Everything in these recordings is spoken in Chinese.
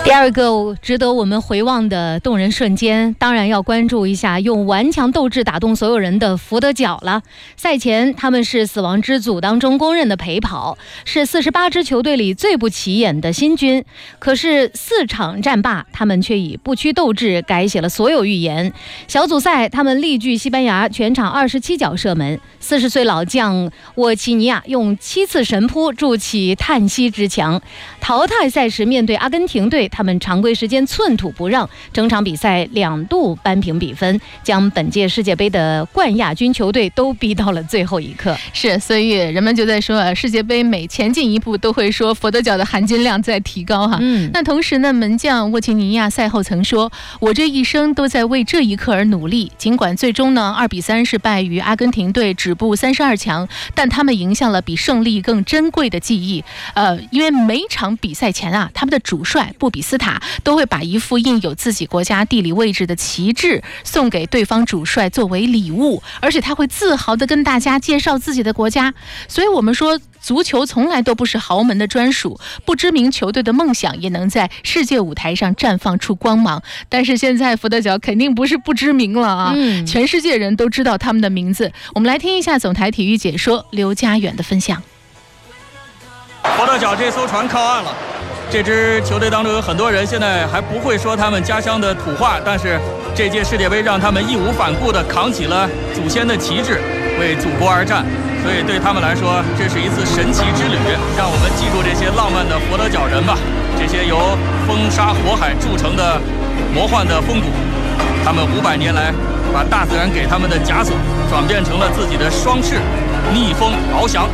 第二个值得我们回望的动人瞬间，当然要关注一下用顽强斗志打动所有人的福德角了。赛前他们是死亡之组当中公认的陪跑，是48支球队里最不起眼的新军。可是4场战罢，他们却以不屈斗志改写了所有预言。小组赛他们力拒西班牙，全场27脚射门。40岁老将沃奇尼亚用7次神扑筑起叹息之墙。淘汰赛时面对阿根廷队，他们常规时间寸土不让，整场比赛2度扳平比分，将本届世界杯的冠亚军球队都逼到了最后一刻。 是，所以人们就在说，世界杯每前进一步都会说佛得角的含金量在提高哈。那同时呢，门将沃奇尼亚赛后曾说：“我这一生都在为这一刻而努力。尽管最终呢2-3是败于阿根廷队，止步32强，但他们赢下了比胜利更珍贵的记忆。因为每场比赛前啊，他们的主帅布比斯塔都会把一副印有自己国家地理位置的旗帜送给对方主帅作为礼物，而且他会自豪地跟大家介绍自己的国家。所以我们说，足球从来都不是豪门的专属，不知名球队的梦想也能在世界舞台上绽放出光芒。但是现在福德角肯定不是不知名了啊，全世界人都知道他们的名字。我们来听一下总台体育解说刘家远的分享。 福德角这艘船靠岸了，这支球队当中有很多人现在还不会说他们家乡的土话，但是这届世界杯让他们义无反顾地扛起了祖先的旗帜，为祖国而战。所以对他们来说，这是一次神奇之旅，让我们记住这些浪漫的佛得角人吧，这些由风沙火海铸成的魔幻的风骨，他们500年来把大自然给他们的枷锁转变成了自己的双翅，逆风翱翔。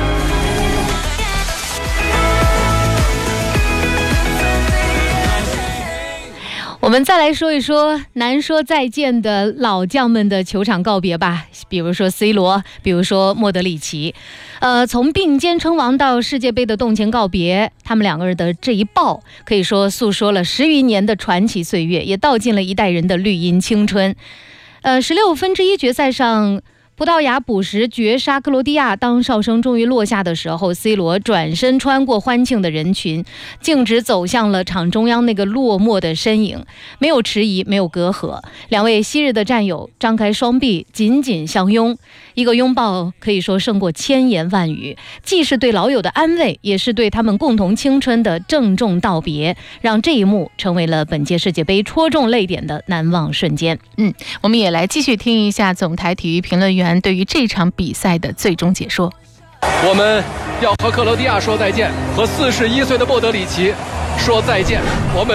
我们再来说一说难说再见的老将们的球场告别吧，比如说 C 罗，比如说莫德里奇。从并肩称王到世界杯的动情告别，他们2个人的这一抱可以说诉说了10余年的传奇岁月，也道尽了一代人的绿荫青春。16分之1决赛上，葡萄牙补时绝杀克罗地亚，当哨声终于落下的时候， C 罗转身穿过欢庆的人群，径直走向了场中央那个落寞的身影，没有迟疑，没有隔阂。2位昔日的战友张开双臂，紧紧相拥，一个拥抱可以说胜过千言万语，既是对老友的安慰，也是对他们共同青春的郑重道别，让这一幕成为了本届世界杯戳中泪点的难忘瞬间。 我们也来继续听一下总台体育评论员对于这场比赛的最终解说。 我们要和克罗地亚说再见，和41岁的莫德里奇说再见。我们